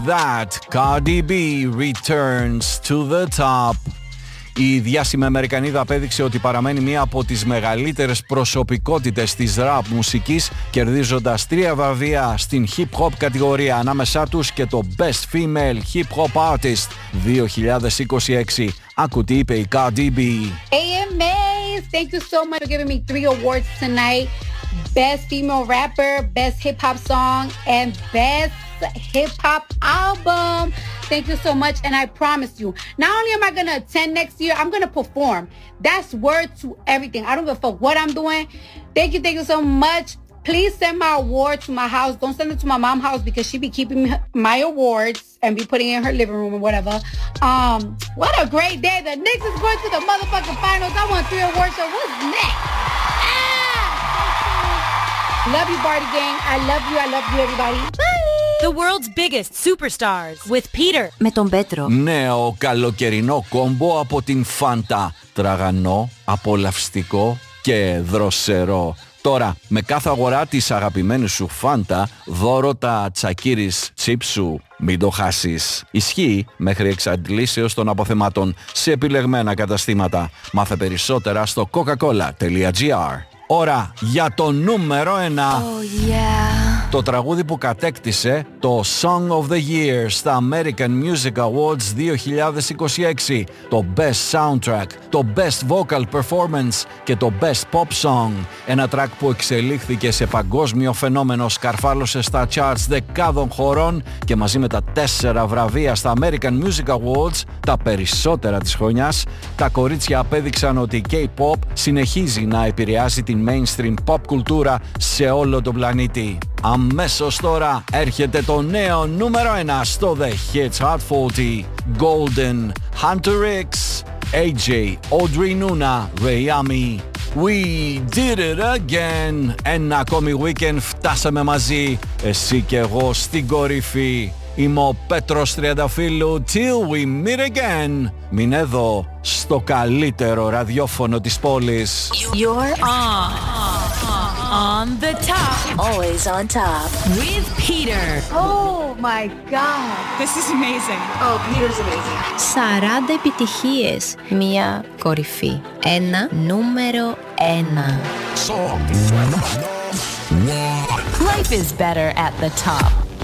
That Cardi B returns to the top. Η διάσημη Αμερικανίδα απέδειξε ότι παραμένει μία από τις μεγαλύτερες προσωπικότητες της rap μουσικής, κερδίζοντας 3 βραβεία στην hip hop κατηγορία, ανάμεσά τους και το Best Female Hip Hop Artist 2026. Άκου τι είπε η Cardi B. AMAs, thank you so much for giving me 3 awards tonight. Best Female Rapper, Best Hip Hop Song, and Best Hip Hop Album. Thank you so much, and I promise you, not only am I going to attend next year, I'm going to perform. That's word to everything. I don't give a fuck what I'm doing. Thank you so much. Please send my award to my house. Don't send it to my mom's house because she be keeping my awards and be putting it in her living room or whatever. What a great day. The Knicks is going to the motherfucking finals. I won 3 awards, so what's next? Love you, Barty Gang. I love you, everybody. Bye! The world's biggest superstars with Peter. Με τον Πέτρο. Νέο καλοκαιρινό κόμπο από την Fanta. Τραγανό, απολαυστικό και δροσερό. Τώρα, με κάθε αγορά της αγαπημένης σου Fanta, δώρο τα τσακίρις τσίπ σου. Μην το χάσεις. Ισχύει μέχρι εξαντλήσεως των αποθεμάτων σε επιλεγμένα καταστήματα. Μάθε περισσότερα στο coca-cola.gr. Ώρα για το νούμερο 1. Oh yeah. Το τραγούδι που κατέκτησε το Song of the Year στα American Music Awards 2026, το Best Soundtrack, το Best Vocal Performance και το Best Pop Song. Ένα track που εξελίχθηκε σε παγκόσμιο φαινόμενο, σκαρφάλωσε στα charts δεκάδων χωρών και μαζί με τα 4 βραβεία στα American Music Awards, τα περισσότερα της χρονιάς, τα κορίτσια απέδειξαν ότι η K-pop συνεχίζει να επηρεάζει την mainstream pop κουλτούρα σε όλο τον πλανήτη. Αμέσως τώρα έρχεται το νέο νούμερο 1 στο The Hits Hot 40. Golden, Hunter X, AJ, Audrey Nuna, Rayami. We did it again. Ένα ακόμη weekend φτάσαμε μαζί, εσύ και εγώ στην κορυφή. Είμαι ο Πέτρος Τριανταφύλλου. Till we meet again. Μείνε εδώ στο καλύτερο ραδιόφωνο της πόλης. You're on the top. Always on top. With Peter. Oh my God. This is amazing. Oh, Peter's amazing. 40 επιτυχίες. Μία κορυφή. Ένα νούμερο 1. Life is better at the top.